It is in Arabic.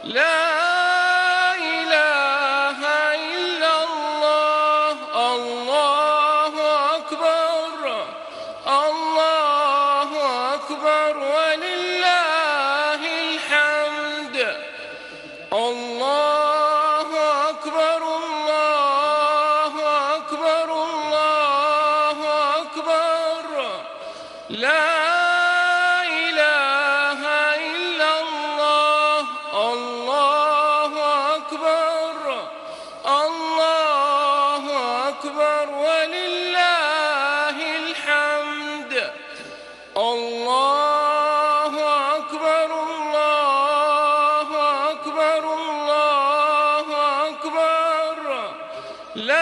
لا إله إلا الله. الله أكبر، الله أكبر ولله الحمد. الله أكبر، الله أكبر، الله أكبر. لا